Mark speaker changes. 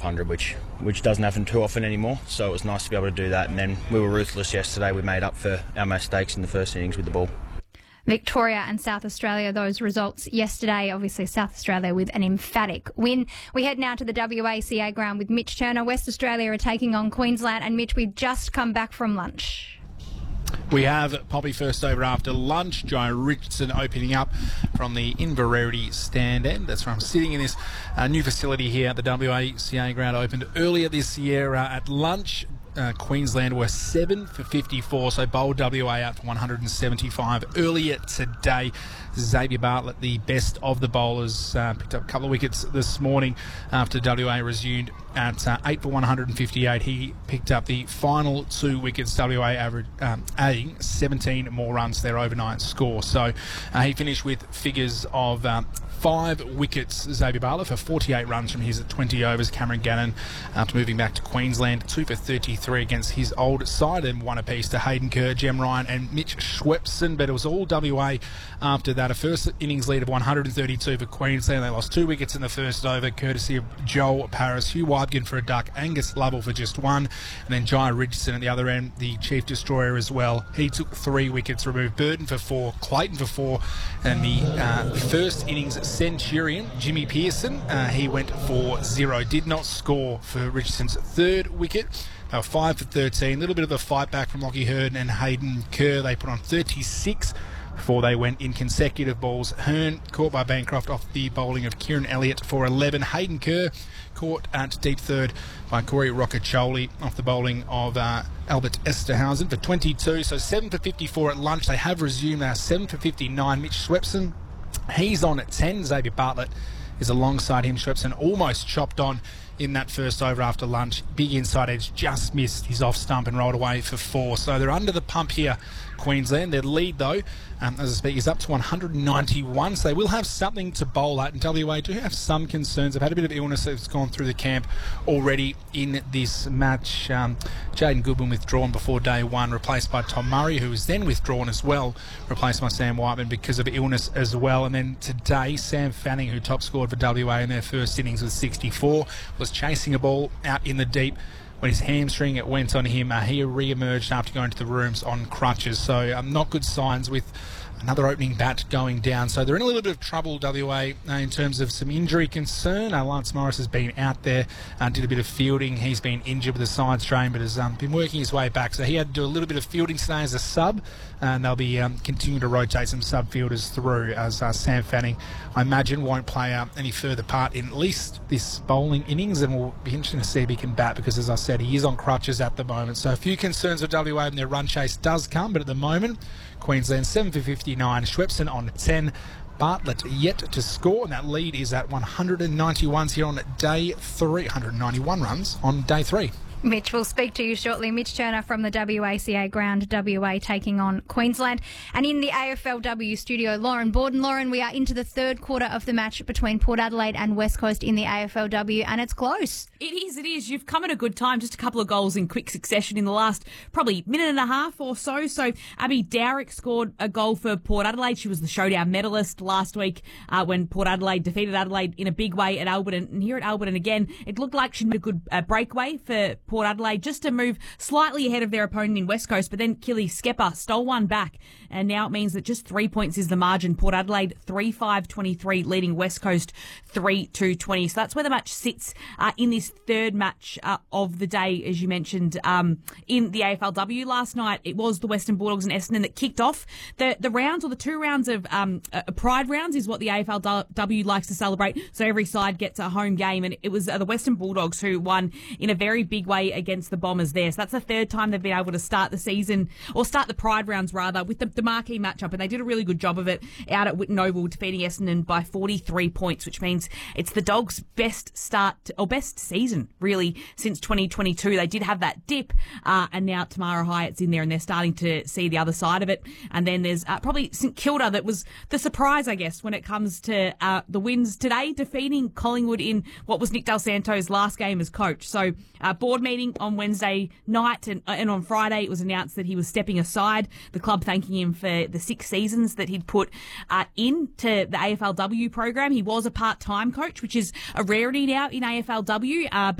Speaker 1: 500, which doesn't happen too often anymore. So it was nice to be able to do that. And then we were ruthless yesterday. We made up for our mistakes in the first innings with the ball.
Speaker 2: Victoria and South Australia, those results yesterday. Obviously, South Australia with an emphatic win. We head now to the WACA ground with Mitch Turner. West Australia are taking on Queensland. And Mitch, we've just come back from lunch.
Speaker 3: We have Poppy first over after lunch. Jai Richardson opening up from the Inverarity stand end. That's where I'm sitting in this new facility here at the WACA ground. Opened earlier this year at lunch. Queensland were 7 for 54, so bowled WA out for 175 earlier today. Xavier Bartlett, the best of the bowlers, picked up a couple of wickets this morning after WA resumed at 8 for 158. He picked up the final 2 wickets, WA adding 17 more runs to their overnight score. So he finished with figures of 5 wickets, Xavier Bartlett, for 48 runs from his 20 overs. Cameron Gannon, after moving back to Queensland, 2 for 33 against his old side, and 1 apiece to Hayden Kerr, Jem Ryan and Mitch Schwepson. But it was all WA after that. A first innings lead of 132 for Queensland. They lost 2 wickets in the first over, courtesy of Joel Paris, Hugh Wybgen for a duck, Angus Lovell for just 1, and then Jai Richardson at the other end, the chief destroyer as well. He took 3 wickets, removed Burton for 4, Clayton for 4, and the first innings centurion, Jimmy Pearson, he went for 0. Did not score for Richardson's 3rd wicket. They were 5 for 13. A little bit of a fight back from Lockie Hearn and Hayden Kerr. They put on 36 before they went in consecutive balls. Hearn caught by Bancroft off the bowling of Kieran Elliott for 11. Hayden Kerr caught at deep third by Corey Roccaccioli off the bowling of Albert Esterhausen for 22. So 7 for 54 at lunch. They have resumed. They are 7 for 59. Mitch Schwepson, he's on at 10. Xavier Bartlett is alongside him. Schwepson almost chopped on in that first over after lunch. Big inside edge, just missed his off stump and rolled away for 4. So they're under the pump here, Queensland. Their lead, though, as I speak, is up to 191. So they will have something to bowl at. And WA do have some concerns. They've had a bit of illness that's gone through the camp already in this match. Jaden Goodwin withdrawn before day 1, replaced by Tom Murray, who was then withdrawn as well, replaced by Sam Whiteman because of illness as well. And then today, Sam Fanning, who top scored for WA in their first innings with 64, was chasing a ball out in the deep when his hamstring it went on him. He re-emerged after going to the rooms on crutches. So not good signs with another opening bat going down. So they're in a little bit of trouble, WA, in terms of some injury concern. Lance Morris has been out there, did a bit of fielding. He's been injured with a side strain, but has been working his way back. So he had to do a little bit of fielding today as a sub, and they'll be continuing to rotate some sub fielders through, as Sam Fanning, I imagine, won't play any further part in at least this bowling innings, and we'll be interesting to see if he can bat, because, as I said, he is on crutches at the moment. So a few concerns for WA, and their run chase does come, but at the moment, Queensland 7 for 59, Schwepson on 10, Bartlett yet to score, and that lead is at 191 here on day 3. 191 runs on day 3.
Speaker 2: Mitch, we'll speak to you shortly. Mitch Turner from the WACA ground, WA taking on Queensland. And in the AFLW studio, Lauren Borden. Lauren, we are into the 3rd quarter of the match between Port Adelaide and West Coast in the AFLW, and it's close.
Speaker 4: It is. You've come at a good time. Just a couple of goals in quick succession in the last probably minute and a half or so. So Abby Dowrick scored a goal for Port Adelaide. She was the showdown medalist last week when Port Adelaide defeated Adelaide in a big way at Alberton. And here at Alberton again, it looked like she made a good breakaway for Port Adelaide just to move slightly ahead of their opponent in West Coast. But then Killy Skepper stole one back. And now it means that just 3 points is the margin. Port Adelaide 3-5-23 leading West Coast 3-2-20. So that's where the match sits in this 3rd match of the day, as you mentioned, in the AFLW last night. It was the Western Bulldogs and Essendon that kicked off the rounds, or the 2 rounds of Pride rounds is what the AFLW likes to celebrate. So every side gets a home game, and it was the Western Bulldogs who won in a very big way against the Bombers there. So that's the 3rd time they've been able to start the season, or start the Pride rounds rather, with the marquee matchup, and they did a really good job of it out at Whitten Oval, defeating Essendon by 43 points, which means it's the Dogs' best start, or best season, really, since 2022. They did have that dip, and now Tamara Hyatt's in there, and they're starting to see the other side of it. And then there's probably St Kilda that was the surprise, I guess, when it comes to the wins today, defeating Collingwood in what was Nick Del Santo's last game as coach. So board meeting on Wednesday night, and on Friday it was announced that he was stepping aside, the club thanking him for the 6 seasons that he'd put into the AFLW program. He was a part-time coach, which is a rarity now in AFLW,